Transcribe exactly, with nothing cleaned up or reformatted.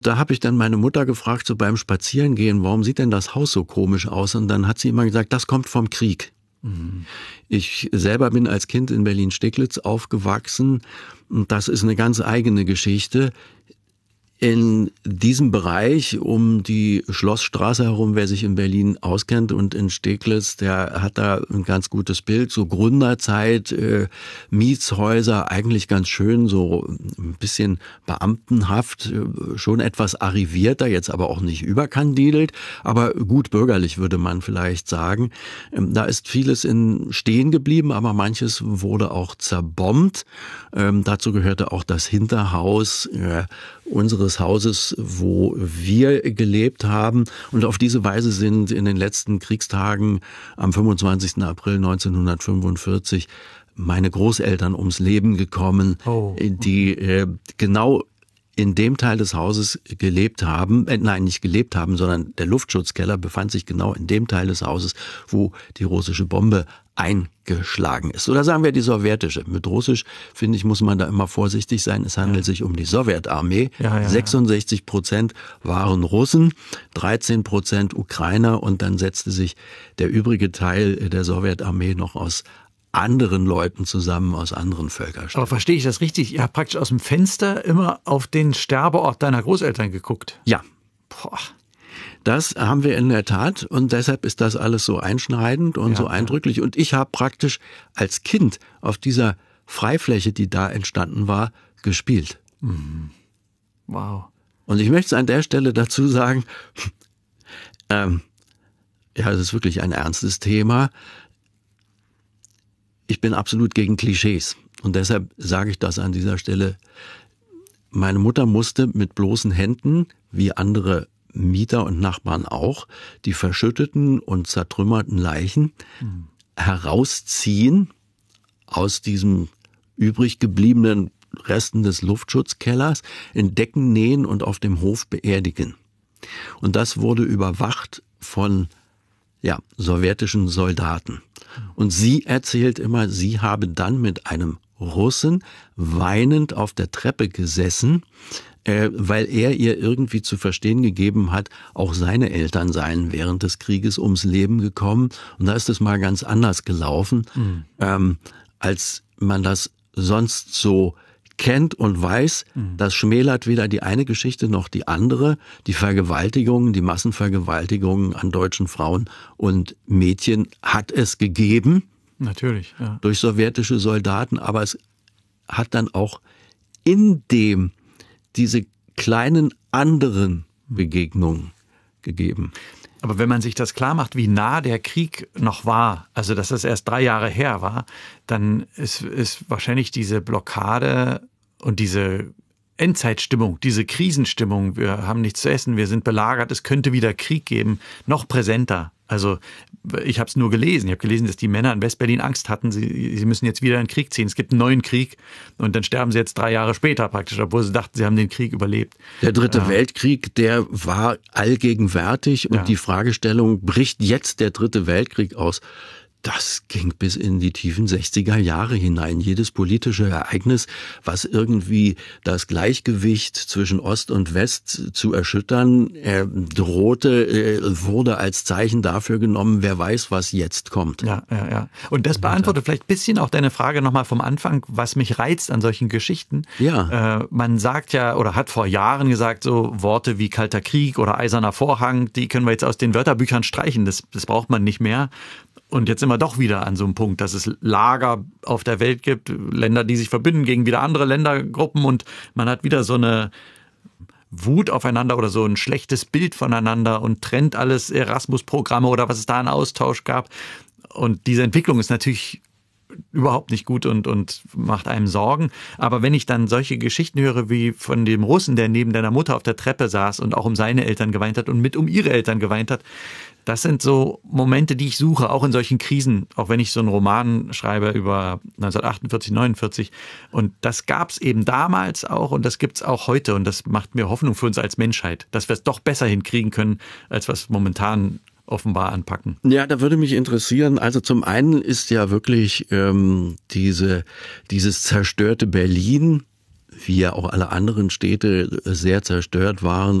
Da habe ich dann meine Mutter gefragt, so beim Spazierengehen, warum sieht denn das Haus so komisch aus? Und dann hat sie immer gesagt, das kommt vom Krieg. Mhm. Ich selber bin als Kind in Berlin-Steglitz aufgewachsen und das ist eine ganz eigene Geschichte. In diesem Bereich um die Schlossstraße herum, wer sich in Berlin auskennt und in Steglitz, der hat da ein ganz gutes Bild. So Gründerzeit, äh, Mietshäuser, eigentlich ganz schön, so ein bisschen beamtenhaft, äh, schon etwas arrivierter, jetzt aber auch nicht überkandidelt, aber gut bürgerlich würde man vielleicht sagen. Ähm, da ist vieles in stehen geblieben, aber manches wurde auch zerbombt. Ähm, dazu gehörte auch das Hinterhaus äh, unseres Hauses, wo wir gelebt haben. Und auf diese Weise sind in den letzten Kriegstagen am fünfundzwanzigsten April neunzehnhundertfünfundvierzig meine Großeltern ums Leben gekommen, oh. die äh, genau in dem Teil des Hauses gelebt haben, äh, nein, nicht gelebt haben, sondern der Luftschutzkeller befand sich genau in dem Teil des Hauses, wo die russische Bombe eingeschlagen ist. Oder sagen wir die sowjetische. Mit Russisch, finde ich, muss man da immer vorsichtig sein. Es handelt ja. sich um die Sowjetarmee. Ja, ja, sechsundsechzig Prozent waren Russen, dreizehn Prozent Ukrainer und dann setzte sich der übrige Teil der Sowjetarmee noch aus anderen Leuten zusammen, aus anderen Völkerstämmen. Aber verstehe ich das richtig? Ihr habt praktisch aus dem Fenster immer auf den Sterbeort deiner Großeltern geguckt? Ja. Boah. Das haben wir in der Tat und deshalb ist das alles so einschneidend und ja, so eindrücklich. Ja. Und ich habe praktisch als Kind auf dieser Freifläche, die da entstanden war, gespielt. Mhm. Wow. Und ich möchte es an der Stelle dazu sagen, ähm, ja, es ist wirklich ein ernstes Thema. Ich bin absolut gegen Klischees und deshalb sage ich das an dieser Stelle. Meine Mutter musste mit bloßen Händen, wie andere Mieter und Nachbarn auch, die verschütteten und zertrümmerten Leichen mhm. herausziehen aus diesem übrig gebliebenen Resten des Luftschutzkellers, in Decken nähen und auf dem Hof beerdigen. Und das wurde überwacht von ja, sowjetischen Soldaten. Und sie erzählt immer, sie habe dann mit einem Russen weinend auf der Treppe gesessen, äh, weil er ihr irgendwie zu verstehen gegeben hat, auch seine Eltern seien während des Krieges ums Leben gekommen. Und da ist es mal ganz anders gelaufen, mhm. ähm, als man das sonst so kennt und weiß. Mhm. Das schmälert weder die eine Geschichte noch die andere. Die Vergewaltigungen, die Massenvergewaltigungen an deutschen Frauen und Mädchen hat es gegeben. Natürlich, ja. Durch sowjetische Soldaten, aber es hat dann auch in dem diese kleinen anderen Begegnungen gegeben. Aber wenn man sich das klar macht, wie nah der Krieg noch war, also dass das erst drei Jahre her war, dann ist, ist wahrscheinlich diese Blockade und diese Endzeitstimmung, diese Krisenstimmung, wir haben nichts zu essen, wir sind belagert, es könnte wieder Krieg geben, noch präsenter. Also ich habe es nur gelesen. Ich habe gelesen, dass die Männer in Westberlin Angst hatten, sie, sie müssen jetzt wieder in den Krieg ziehen. Es gibt einen neuen Krieg und dann sterben sie jetzt drei Jahre später praktisch, obwohl sie dachten, sie haben den Krieg überlebt. Der Dritte ja. Weltkrieg, der war allgegenwärtig und ja. die Fragestellung, bricht jetzt der Dritte Weltkrieg aus? Das ging bis in die tiefen sechziger Jahre hinein. Jedes politische Ereignis, was irgendwie das Gleichgewicht zwischen Ost und West zu erschüttern äh, drohte, äh, wurde als Zeichen dafür genommen, wer weiß, was jetzt kommt. Ja, ja, ja. Und das beantwortet vielleicht ein bisschen auch deine Frage nochmal vom Anfang, was mich reizt an solchen Geschichten. Ja. Äh, man sagt ja, oder hat vor Jahren gesagt, so Worte wie Kalter Krieg oder Eiserner Vorhang, die können wir jetzt aus den Wörterbüchern streichen. Das, das braucht man nicht mehr. Und jetzt sind wir doch wieder an so einem Punkt, dass es Lager auf der Welt gibt, Länder, die sich verbünden gegen wieder andere Ländergruppen und man hat wieder so eine Wut aufeinander oder so ein schlechtes Bild voneinander und trennt alles, Erasmus-Programme oder was es da an Austausch gab. Und diese Entwicklung ist natürlich überhaupt nicht gut und, und macht einem Sorgen. Aber wenn ich dann solche Geschichten höre wie von dem Russen, der neben deiner Mutter auf der Treppe saß und auch um seine Eltern geweint hat und mit um ihre Eltern geweint hat, das sind so Momente, die ich suche, auch in solchen Krisen, auch wenn ich so einen Roman schreibe über neunzehnhundertachtundvierzig, neunundvierzig. Und das gab es eben damals auch und das gibt es auch heute. Und das macht mir Hoffnung für uns als Menschheit, dass wir es doch besser hinkriegen können, als was momentan offenbar anpacken. Ja, da würde mich interessieren, also zum einen ist ja wirklich ähm, diese dieses zerstörte Berlin wie ja auch alle anderen Städte, sehr zerstört waren